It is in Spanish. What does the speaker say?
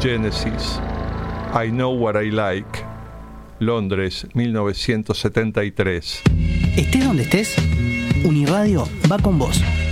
Genesis, I Know What I Like, Londres, 1973. Estés donde estés, Uniradio va con vos.